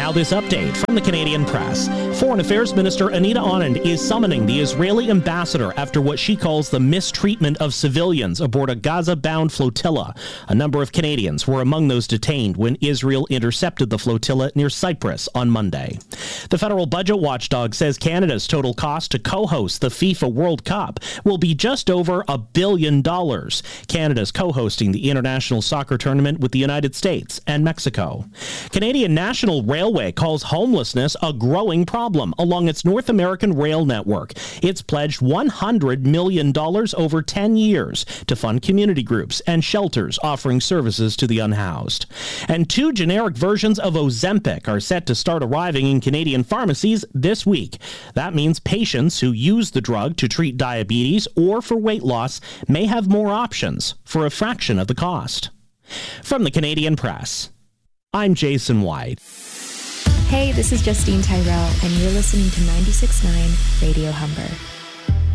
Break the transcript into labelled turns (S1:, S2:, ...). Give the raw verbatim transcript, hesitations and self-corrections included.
S1: Now this update from the Canadian Press. Foreign Affairs Minister Anita Anand is summoning the Israeli ambassador after what she calls the mistreatment of civilians aboard a Gaza-bound flotilla. A number of Canadians were among those detained when Israel intercepted the flotilla near Cyprus on Monday. The federal budget watchdog says Canada's total cost to co-host the FIFA World Cup will be just over a billion dollars. Canada's co-hosting the international soccer tournament with the United States and Mexico. Canadian National Railway calls homelessness a growing problem along its North American rail network. It's pledged one hundred million dollars over ten years to fund community groups and shelters offering services to the unhoused. And two generic versions of Ozempic are set to start arriving in Canadian pharmacies this week. That means patients who use the drug to treat diabetes or for weight loss may have more options for a fraction of the cost. From the Canadian Press, I'm Jason White.
S2: Hey, this is Justine Tyrell, and you're listening to ninety-six point nine Radio Humber.